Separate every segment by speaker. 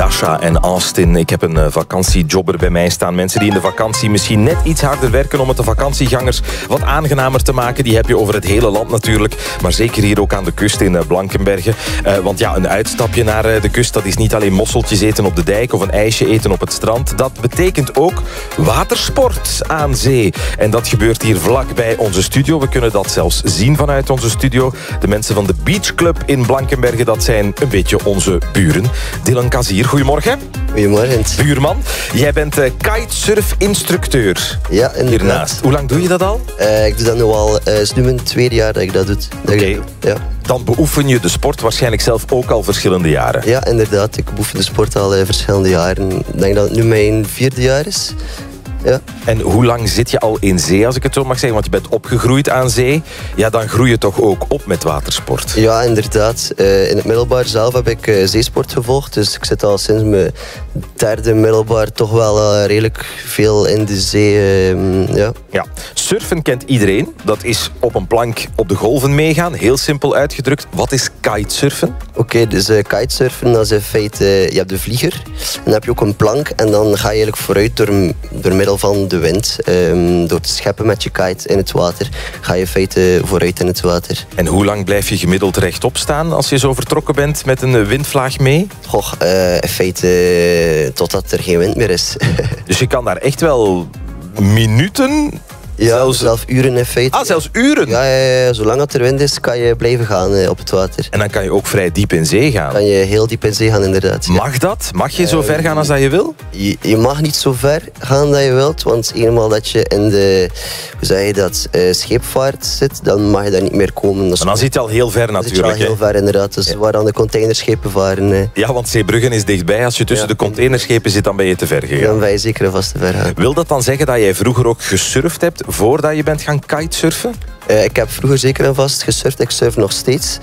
Speaker 1: Dasha en Austin. Ik heb een vakantiejobber bij mij staan. Mensen die in de vakantie misschien net iets harder werken om het de vakantiegangers wat aangenamer te maken. Die heb je over het hele land natuurlijk. Maar zeker hier ook aan de kust in Blankenberge. Want ja, een uitstapje naar de kust, dat is niet alleen mosseltjes eten op de dijk of een ijsje eten op het strand. Dat betekent ook watersport aan zee. En dat gebeurt hier vlak bij onze studio. We kunnen dat zelfs zien vanuit onze studio. De mensen van de Beach Club in Blankenberge, dat zijn een beetje onze buren. Dylan Kazier, goedemorgen.
Speaker 2: Goedemorgen.
Speaker 1: Buurman, jij bent kitesurf-instructeur.
Speaker 2: Ja, inderdaad.
Speaker 1: Hiernaast. Hoe lang doe je dat al?
Speaker 2: Ik doe dat nu al, het is nu mijn tweede jaar dat ik dat doe.
Speaker 1: Oké.
Speaker 2: Ja.
Speaker 1: Dan beoefen je de sport waarschijnlijk zelf ook al verschillende jaren.
Speaker 2: Ja, inderdaad. Ik beoefen de sport al verschillende jaren. Ik denk dat het nu mijn 4e jaar is. Ja.
Speaker 1: En hoe lang zit je al in zee, als ik het zo mag zeggen? Want je bent opgegroeid aan zee. Ja, dan groei je toch ook op met watersport?
Speaker 2: Ja, inderdaad. In het middelbaar zelf heb ik zeesport gevolgd. Dus ik zit al sinds mijn 3e middelbaar toch wel redelijk veel in de zee.
Speaker 1: Ja. Surfen kent iedereen. Dat is op een plank op de golven meegaan. Heel simpel uitgedrukt. Wat is kitesurfen?
Speaker 2: Oké, dus kitesurfen, dat is in feite... je hebt de vlieger. En dan heb je ook een plank. En dan ga je eigenlijk vooruit door middel van de wind. Door te scheppen met je kite in het water, ga je in feite vooruit in het water.
Speaker 1: En hoe lang blijf je gemiddeld rechtop staan als je zo vertrokken bent met een windvlaag mee?
Speaker 2: Goh, in feite totdat er geen wind meer is.
Speaker 1: Dus je kan daar echt wel minuten...
Speaker 2: Ja, zelfs uren in feite.
Speaker 1: Ah, zelfs uren?
Speaker 2: Ja. Zolang het er wind is, kan je blijven gaan op het water.
Speaker 1: En dan kan je ook vrij diep in zee gaan?
Speaker 2: Kan je heel diep in zee gaan, inderdaad.
Speaker 1: Mag dat? Mag je zo ver gaan als dat je wil?
Speaker 2: Je mag niet zo ver gaan dat je wilt, want eenmaal dat je in de, hoe zeg je dat, scheepvaart zit, dan mag je daar niet meer komen.
Speaker 1: Maar dan zit je al heel ver natuurlijk.
Speaker 2: Dan zit je al heel ver, inderdaad. Dus waar dan de containerschepen varen.
Speaker 1: Ja, want Zeebruggen is dichtbij. Als je tussen de containerschepen zit, dan ben je te ver gegaan.
Speaker 2: Dan ben je zeker vast te ver gaan.
Speaker 1: Wil dat dan zeggen dat jij vroeger ook gesurfd hebt voordat je bent gaan kitesurfen?
Speaker 2: Ik heb vroeger zeker en vast gesurfd. Ik surf nog steeds.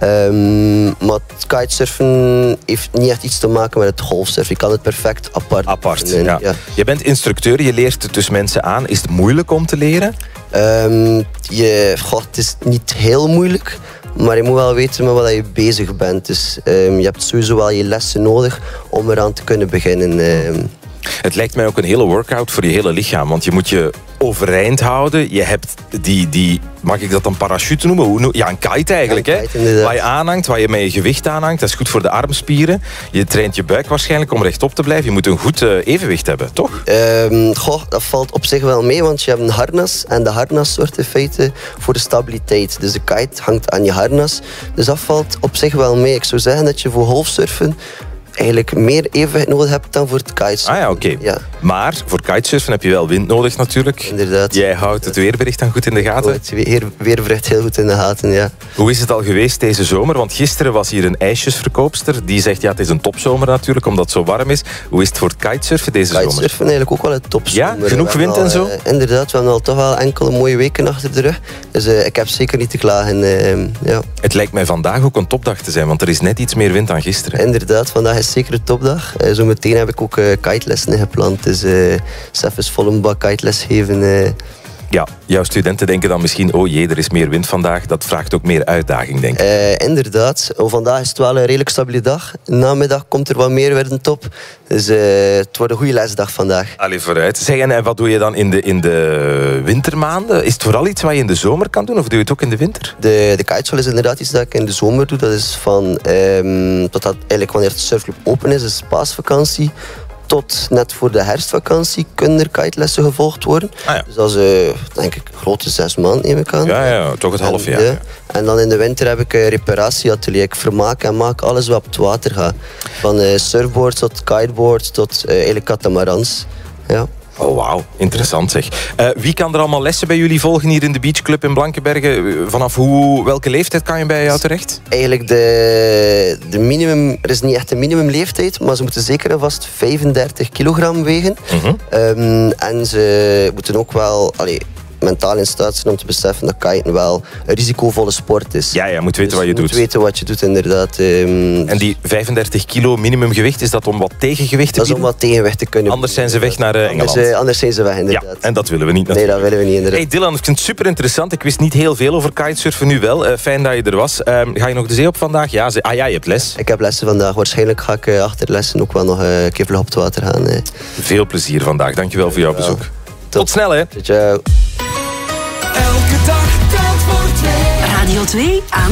Speaker 2: Maar kitesurfen heeft niet echt iets te maken met het golfsurfen. Je kan het perfect apart doen.
Speaker 1: Ja. Je bent instructeur, je leert dus mensen aan. Is het moeilijk om te leren?
Speaker 2: Het is niet heel moeilijk. Maar je moet wel weten met wat je bezig bent. Dus je hebt sowieso wel je lessen nodig om eraan te kunnen beginnen.
Speaker 1: Het lijkt mij ook een hele workout voor je hele lichaam. Want je moet je overeind houden. Je hebt die mag ik dat dan parachute noemen? Ja, een kite eigenlijk.
Speaker 2: Een kite,
Speaker 1: waar je aanhangt, waar je met je gewicht aanhangt. Dat is goed voor de armspieren. Je traint je buik waarschijnlijk om rechtop te blijven. Je moet een goed evenwicht hebben, toch?
Speaker 2: Dat valt op zich wel mee, want je hebt een harnas. En de harnas zorgt in feite voor de stabiliteit. Dus de kite hangt aan je harnas. Dus dat valt op zich wel mee. Ik zou zeggen dat je voor golfsurfen eigenlijk meer evenwicht nodig hebt dan voor het kitesurfen.
Speaker 1: Ah ja, oké.
Speaker 2: Ja.
Speaker 1: Maar voor kitesurfen heb je wel wind nodig natuurlijk.
Speaker 2: Inderdaad.
Speaker 1: Jij houdt het weerbericht dan goed in de gaten?
Speaker 2: Het weerbericht heel goed in de gaten, ja.
Speaker 1: Hoe is het al geweest deze zomer? Want gisteren was hier een ijsjesverkoopster. Die zegt, ja, het is een topzomer natuurlijk, omdat het zo warm is. Hoe is het voor het kitesurfen deze zomer?
Speaker 2: Kitesurfen eigenlijk ook wel een topzomer.
Speaker 1: Ja, genoeg wind en zo?
Speaker 2: Inderdaad, we hebben al toch wel enkele mooie weken achter de rug. Dus ik heb zeker niet te klagen. Ja.
Speaker 1: Het lijkt mij vandaag ook een topdag te zijn, want er is net iets meer wind dan gisteren.
Speaker 2: Inderdaad, vandaag is zeker een topdag. Zometeen heb ik ook kitelessen gepland. Dus even vol een bak kiteles geven.
Speaker 1: Ja, jouw studenten denken dan misschien, oh jee, er is meer wind vandaag. Dat vraagt ook meer uitdaging, denk ik.
Speaker 2: Inderdaad. Vandaag is het wel een redelijk stabiele dag. Namiddag komt er wat meer wind op. Dus het wordt een goede lesdag vandaag.
Speaker 1: Allee, vooruit. Zeg, en wat doe je dan in de wintermaanden? Is het vooral iets wat je in de zomer kan doen, of doe je het ook in de winter?
Speaker 2: De kiteschool is inderdaad iets dat ik in de zomer doe. Dat is van totdat eigenlijk wanneer het surfclub open is, is paasvakantie. Tot net voor de herfstvakantie kunnen er kitelessen gevolgd worden.
Speaker 1: Ah, ja.
Speaker 2: Dus dat is denk ik grote 6 maanden, neem ik aan.
Speaker 1: Ja, toch het half jaar. Ja.
Speaker 2: En dan in de winter heb ik een reparatieatelier. Ik vermaak en maak alles wat op het water gaat. Van surfboards tot kiteboards tot eigenlijk catamarans. Ja.
Speaker 1: Oh, wauw. Interessant zeg. Wie kan er allemaal lessen bij jullie volgen hier in de Beach Club in Blankenberge? Vanaf welke leeftijd kan je bij jou terecht?
Speaker 2: Eigenlijk de minimum... Er is niet echt een minimumleeftijd, maar ze moeten zeker en vast 35 kilogram wegen. En ze moeten ook wel... met mentaal in staat zijn om te beseffen dat kiten wel een risicovolle sport is.
Speaker 1: Ja, je moet weten wat je doet.
Speaker 2: Je moet weten wat je doet, inderdaad.
Speaker 1: En die 35 kilo minimumgewicht, is dat om wat tegengewicht te bieden?
Speaker 2: Dat is om wat tegenwicht te kunnen
Speaker 1: Anders zijn ze weg naar Engeland.
Speaker 2: Anders zijn ze weg, inderdaad.
Speaker 1: Ja, en dat willen we niet natuurlijk.
Speaker 2: Nee, dat willen we niet, inderdaad.
Speaker 1: Hey Dylan, ik vind het super interessant. Ik wist niet heel veel over kitesurfen, nu wel. Fijn dat je er was. Ga je nog de zee op vandaag? Ja, je hebt les.
Speaker 2: Ik heb lessen vandaag. Waarschijnlijk ga ik achter lessen ook wel nog een keer vlug op het water gaan.
Speaker 1: Veel plezier vandaag. Dankjewel voor jouw bezoek. Tot snel, hè.
Speaker 2: Ciao.
Speaker 3: Elke dag telt voor twee. Radio 2 aan